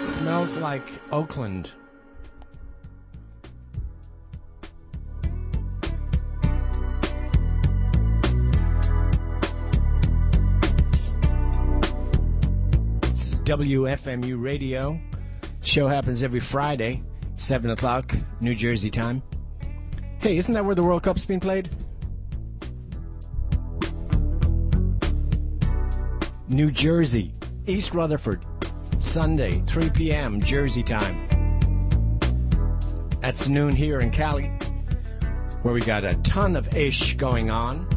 Smells like Oakland. It's WFMU Radio. Show happens every Friday, 7 o'clock, New Jersey time. Hey, isn't that where the World Cup's being played? New Jersey, East Rutherford, Sunday, 3 p.m., Jersey time. That's noon here in Cali, where we got a ton of ish going on.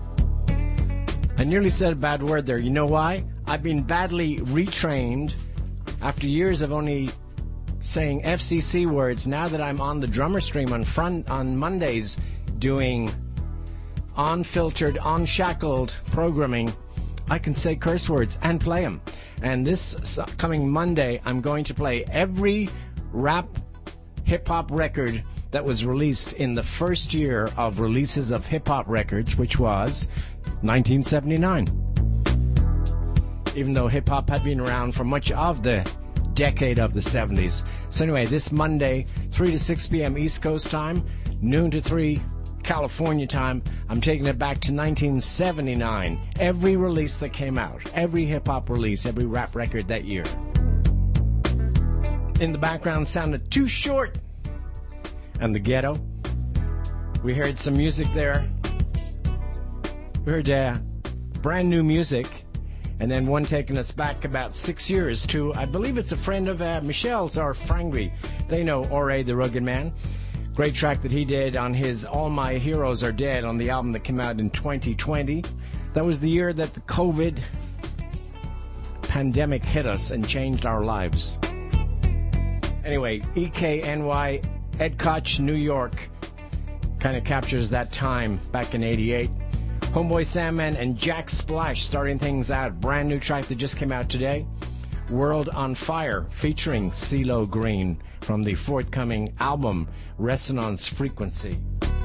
I nearly said a bad word there. You know why? I've been badly retrained after years of only saying FCC words. Now that I'm on the drummer stream on Mondays doing unfiltered, unshackled programming, I can say curse words and play them. And this coming Monday, I'm going to play every rap hip-hop record that was released in the first year of releases of hip-hop records, which was 1979. Even though hip-hop had been around for much of the decade of the 70s. So anyway, this Monday, 3 to 6 p.m. East Coast time, noon to 3 California time, I'm taking it back to 1979. Every release that came out, every hip-hop release, every rap record that year. In the background sounded Too Short and The Ghetto. We heard some music there. We heard brand new music, and then one taking us back about 6 years to, I believe it's a friend of Michelle's, or Frangry. They know Ore the Rugged Man. Great track that he did on his All My Heroes Are Dead on the album that came out in 2020. That was the year that the COVID pandemic hit us and changed our lives. Anyway, EKNY, Ed Koch, New York, kind of captures that time back in 88. Homeboy Sandman and Jack Splash starting things out. Brand new track that just came out today. World on Fire featuring CeeLo Green from the forthcoming album Resonance Frequency.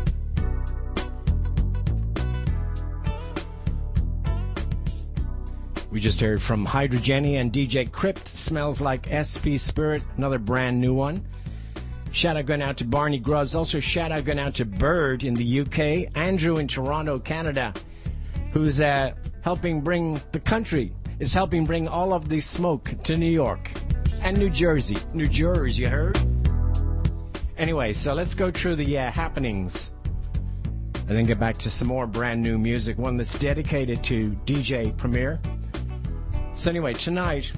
We just heard from Hydrogeny and DJ Crypt, Smells Like SP Spirit, another brand new one. Shout out going out to Barney Grubbs. Also shout out going out to Bird in the UK, Andrew in Toronto, Canada, who's helping bring the country, is helping bring all of the smoke to New York and New Jersey. New Jersey, you heard? Anyway, so let's go through the happenings and then get back to some more brand new music, one that's dedicated to DJ Premier. So anyway, tonight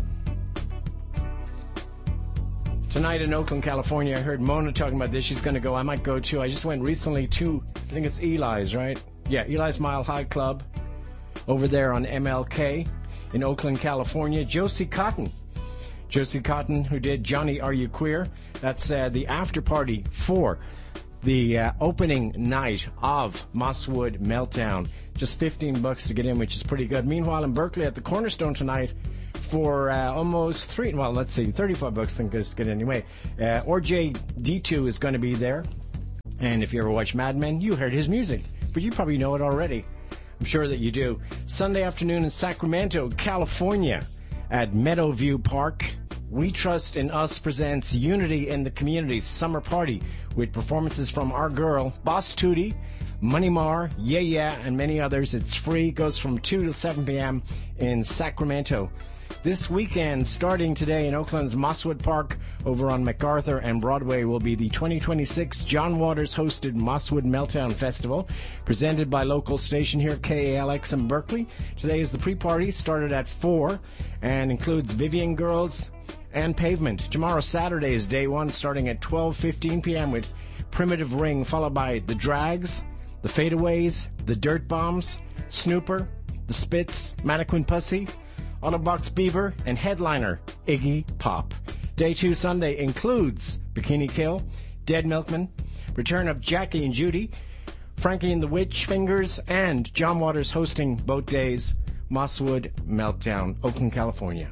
in Oakland, California, I heard Mona talking about this. She's going to go. I might go too. I just went recently to, I think it's Eli's, right? Yeah, Eli's Mile High Club over there on MLK in Oakland, California. Josie Cotton, who did Johnny Are You Queer? That's the after party for the opening night of Mosswood Meltdown. Just $15 to get in, which is pretty good. Meanwhile, in Berkeley at the Cornerstone tonight for almost $35 I think is to get in anyway. RJ D2 is going to be there. And if you ever watch Mad Men, you heard his music, but you probably know it already. I'm sure that you do. Sunday afternoon in Sacramento, California at Meadowview Park, We Trust in Us presents Unity in the Community Summer Party with performances from our girl, Boss Tootie, Money Mar, Yeah, and many others. It's free, goes from 2 to 7 p.m. in Sacramento. This weekend, starting today in Oakland's Mosswood Park over on MacArthur and Broadway, will be the 2026 John Waters hosted Mosswood Meltdown Festival, presented by local station here, KALX in Berkeley. Today is the pre-party, started at 4, and includes Vivian Girls and Pavement. Tomorrow, Saturday, is day one, starting at 12:15 p.m. with Primitive Ring, followed by The Drags, The Fadeaways, The Dirt Bombs, Snooper, The Spits, Mannequin Pussy, Autobox Beaver, and headliner Iggy Pop. Day 2 Sunday includes Bikini Kill, Dead Milkman, return of Jackie and Judy, Frankie and the Witch Fingers, and John Waters hosting both days, Mosswood Meltdown, Oakland, California.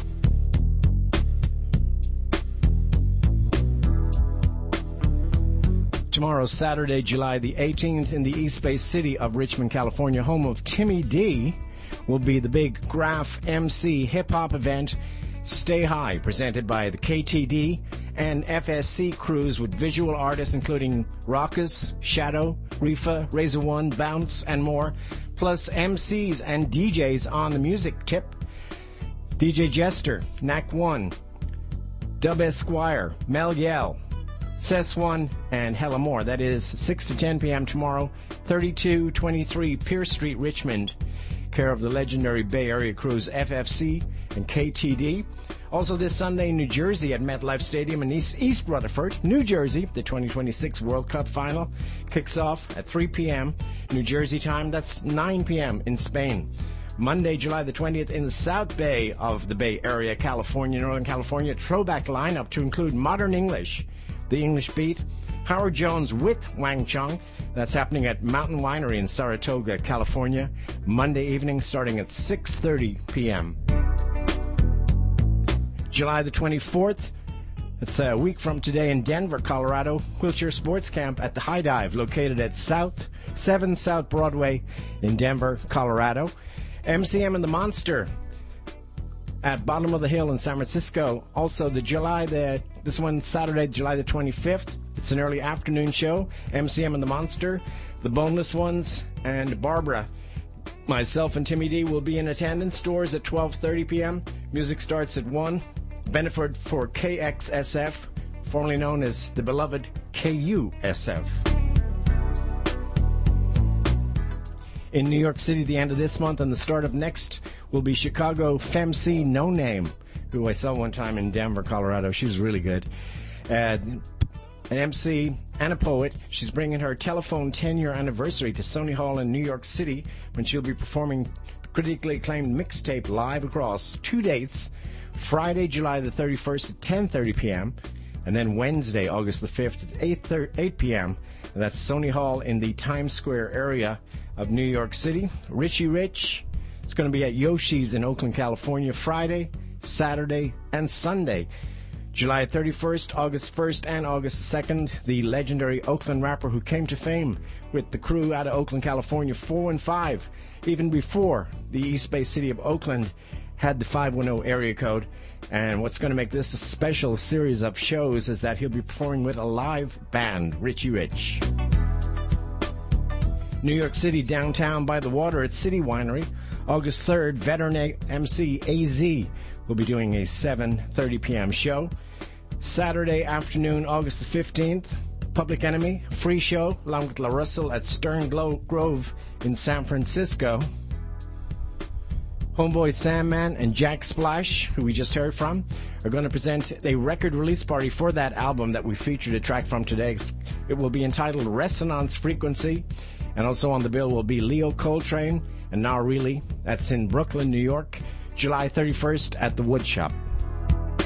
Tomorrow, Saturday, July the 18th, in the East Bay city of Richmond, California, home of Timmy D, will be the big Graph MC hip-hop event Stay High, presented by the KTD and FSC crews with visual artists including Raucus, Shadow, Rifa, Razor One, Bounce, and more, plus MCs and DJs on the music tip. DJ Jester, Knack One, Dub Esquire, Mel Yell, Cess One, and hella more. That is 6 to 10 p.m. tomorrow, 3223 Pierce Street, Richmond, care of the legendary Bay Area crews FFC and KTD. Also this Sunday in New Jersey at MetLife Stadium in East Rutherford, New Jersey, the 2026 World Cup final kicks off at 3 p.m. New Jersey time. That's 9 p.m. in Spain. Monday, July the 20th, in the South Bay of the Bay Area, California, Northern California, throwback lineup to include Modern English, The English Beat, Howard Jones with Wang Chung. That's happening at Mountain Winery in Saratoga, California, Monday evening starting at 6:30 p.m. July the 24th, it's a week from today in Denver, Colorado, Wheelchair Sports Camp at the High Dive, located at 7 South Broadway in Denver, Colorado. MCM and the Monster at Bottom of the Hill in San Francisco. Also, this one Saturday, July the 25th. It's an early afternoon show. MCM and the Monster, the Boneless Ones, and Barbara. Myself and Timmy D will be in attendance. Stores at 12:30 p.m. Music starts at 1. Benefit for KXSF, formerly known as the beloved KUSF. In New York City, the end of this month and the start of next will be Chicago Femc No Name, who I saw one time in Denver, Colorado. She's really good. An MC and a poet. She's bringing her Telephone 10-year anniversary to Sony Hall in New York City when she'll be performing critically acclaimed mixtape live across 2 dates, Friday, July the 31st at 10:30 p.m., and then Wednesday, August the 5th at 8 p.m., and that's Sony Hall in the Times Square area of New York City. Richie Rich is going to be at Yoshi's in Oakland, California, Friday, Saturday, and Sunday. July 31st, August 1st, and August 2nd, the legendary Oakland rapper who came to fame with the crew out of Oakland, California, 415, even before the East Bay city of Oakland had the 510 area code. And what's going to make this a special series of shows is that he'll be performing with a live band, Richie Rich. New York City, downtown by the water at City Winery, August 3rd, veteran MC AZ will be doing a 7:30 p.m. show. Saturday afternoon, August the 15th, Public Enemy, free show, along with La Russell at Stern Grove in San Francisco. Homeboy Sandman and Jack Splash, who we just heard from, are going to present a record release party for that album that we featured a track from today. It will be entitled Resonance Frequency, and also on the bill will be Leo Coltrane and Now Really. That's in Brooklyn, New York, July 31st at the Woodshop.